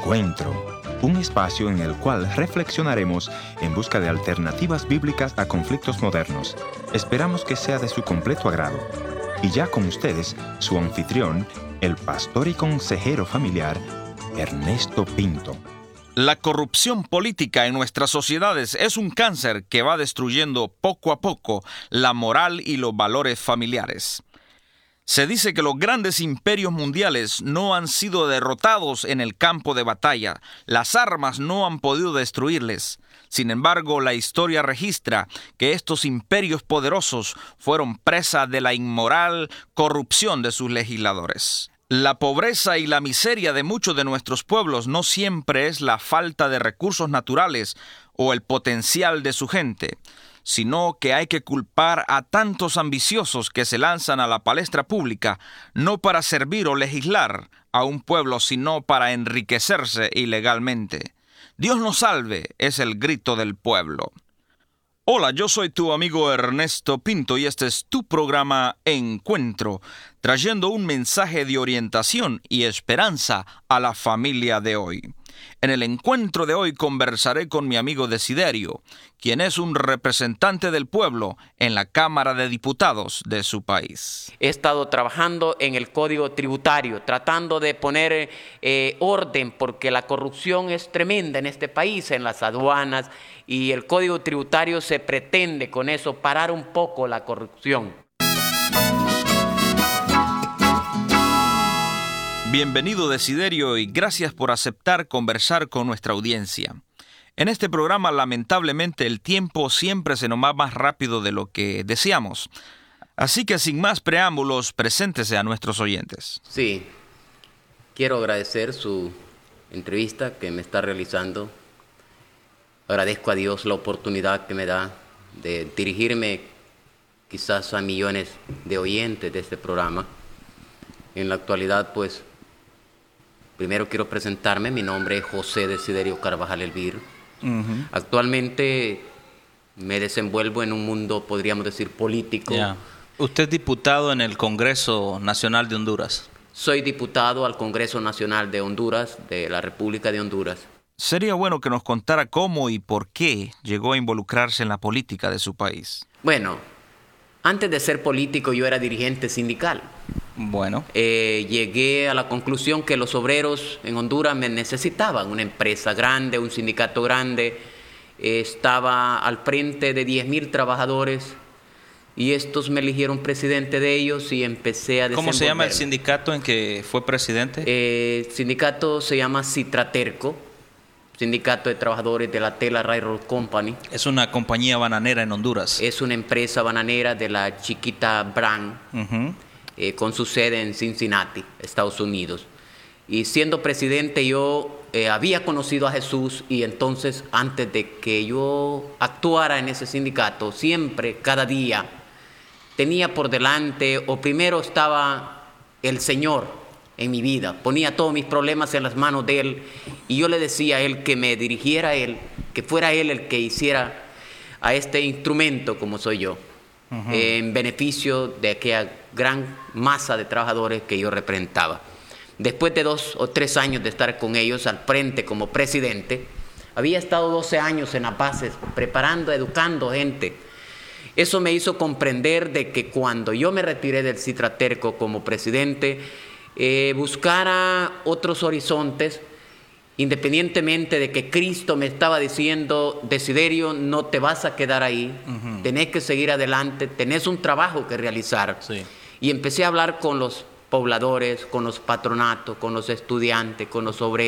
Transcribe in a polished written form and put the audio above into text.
Encuentro, un espacio en el cual reflexionaremos en busca de alternativas bíblicas a conflictos modernos. Esperamos que sea de su completo agrado. Y ya con ustedes, su anfitrión, el pastor y consejero familiar, Ernesto Pinto. La corrupción política en nuestras sociedades es un cáncer que va destruyendo poco a poco la moral y los valores familiares. Se dice que los grandes imperios mundiales no han sido derrotados en el campo de batalla. Las armas no han podido destruirles. Sin embargo, la historia registra que estos imperios poderosos fueron presa de la inmoral corrupción de sus legisladores. La pobreza y la miseria de muchos de nuestros pueblos no siempre es la falta de recursos naturales o el potencial de su gente, sino que hay que culpar a tantos ambiciosos que se lanzan a la palestra pública no para servir o legislar a un pueblo, sino para enriquecerse ilegalmente. Dios nos salve, es el grito del pueblo. Hola, yo soy tu amigo Ernesto Pinto y este es tu programa Encuentro, trayendo un mensaje de orientación y esperanza a la familia de hoy. En el encuentro de hoy conversaré con mi amigo Desiderio, quien es un representante del pueblo en la Cámara de Diputados de su país. He estado trabajando en el Código Tributario, tratando de poner orden, porque la corrupción es tremenda en este país, en las aduanas, y el Código Tributario se pretende con eso parar un poco la corrupción. Bienvenido, Desiderio, y gracias por aceptar conversar con nuestra audiencia. En este programa, lamentablemente, el tiempo siempre se nos va más rápido de lo que deseamos. Así que, sin más preámbulos, preséntese a nuestros oyentes. Sí, quiero agradecer su entrevista que me está realizando. Agradezco a Dios la oportunidad que me da de dirigirme quizás a millones de oyentes de este programa. En la actualidad, pues, primero quiero presentarme. Mi nombre es José Desiderio Carvajal Elvir. Actualmente me desenvuelvo en un mundo, podríamos decir, político. ¿Usted es diputado en el Congreso Nacional de Honduras? Soy diputado al Congreso Nacional de Honduras, de la República de Honduras. Sería bueno que nos contara cómo y por qué llegó a involucrarse en la política de su país. Bueno, antes de ser político yo era dirigente sindical. Bueno. Llegué a la conclusión que los obreros en Honduras me necesitaban, una empresa grande, un sindicato grande. Estaba al frente de 10,000 trabajadores y estos me eligieron presidente de ellos y empecé a desenvolverme. ¿Cómo se llama el sindicato en que fue presidente? El sindicato se llama Citraterco, Sindicato de Trabajadores de la Tela Railroad Company. Es una compañía bananera en Honduras. Es una empresa bananera de la chiquita Brand, con su sede en Cincinnati, Estados Unidos. Y siendo presidente yo había conocido a Jesús y entonces antes de que yo actuara en ese sindicato, siempre, cada día, tenía por delante, o primero estaba el Señor en mi vida, ponía todos mis problemas en las manos de Él y yo le decía a Él que me dirigiera a Él, que fuera Él el que hiciera a este instrumento como soy yo, en beneficio de aquella gran masa de trabajadores que yo representaba. Después de 2 o 3 años de estar con ellos al frente como presidente, había estado 12 años en las bases, preparando, educando gente. Eso me hizo comprender de que cuando yo me retiré del Citraterco como presidente, buscara otros horizontes, independientemente de que Cristo me estaba diciendo, Desiderio, no te vas a quedar ahí, tenés que seguir adelante, tenés un trabajo que realizar. Sí. Y empecé a hablar con los pobladores, con los patronatos, con los estudiantes, con los obreros.